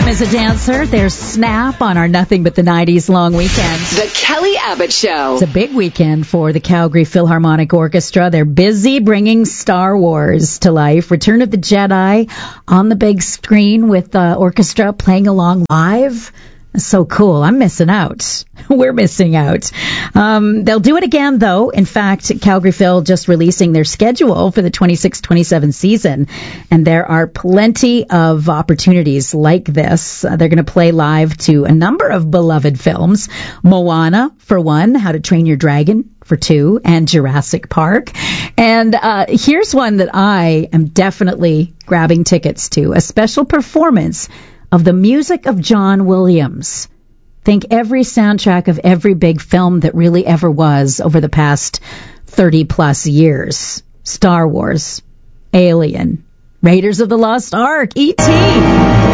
Sam is a dancer. There's Snap on our Nothing But the 90s long weekend. The Kelly Abbott Show. It's a big weekend for the Calgary Philharmonic Orchestra. They're busy bringing Star Wars to life. Return of the Jedi on the big screen with the orchestra playing along live. So cool. I'm missing out. We're missing out. They'll do it again, though. In fact, Calgary Phil just releasing their schedule for the 26-27 season. And there are plenty of opportunities like this. They're going to play live to a number of beloved films. Moana, for one. How to Train Your Dragon, for two. And Jurassic Park. And here's one that I am definitely grabbing tickets to. A special performance of the music of John Williams. Think every soundtrack of every big film that really ever was over the past 30 plus years. Star Wars, Alien, Raiders of the Lost Ark, E.T.